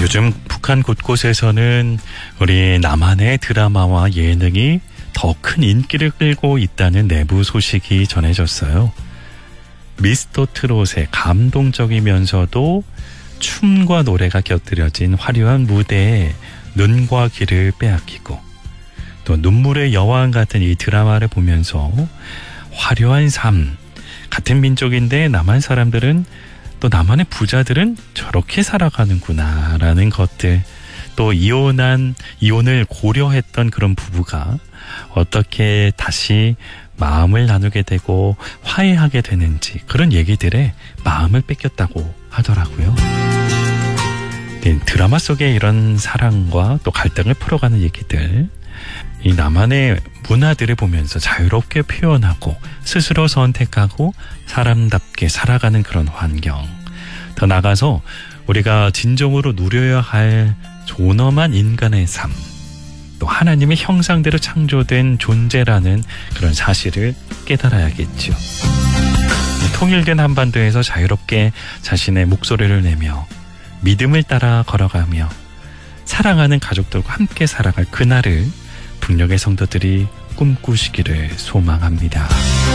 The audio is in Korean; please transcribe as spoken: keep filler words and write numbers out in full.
요즘 북한 곳곳에서는 우리 남한의 드라마와 예능이 더 큰 인기를 끌고 있다는 내부 소식이 전해졌어요. 미스터 트롯의 감동적이면서도 춤과 노래가 곁들여진 화려한 무대에 눈과 귀를 빼앗기고 또 눈물의 여왕 같은 이 드라마를 보면서 화려한 삶, 같은 민족인데 남한 사람들은 또 남한의 부자들은 저렇게 살아가는구나 라는 것들, 또 이혼한 이혼을 고려했던 그런 부부가 어떻게 다시 마음을 나누게 되고 화해하게 되는지, 그런 얘기들에 마음을 뺏겼다고 하더라고요. 드라마 속에 이런 사랑과 또 갈등을 풀어가는 얘기들, 이 남한의 문화들을 보면서 자유롭게 표현하고 스스로 선택하고 사람답게 살아가는 그런 환경, 더 나아가서 우리가 진정으로 누려야 할 존엄한 인간의 삶, 또 하나님의 형상대로 창조된 존재라는 그런 사실을 깨달아야겠죠. 통일된 한반도에서 자유롭게 자신의 목소리를 내며 믿음을 따라 걸어가며 사랑하는 가족들과 함께 살아갈 그날을 북녘의 성도들이 꿈꾸시기를 소망합니다.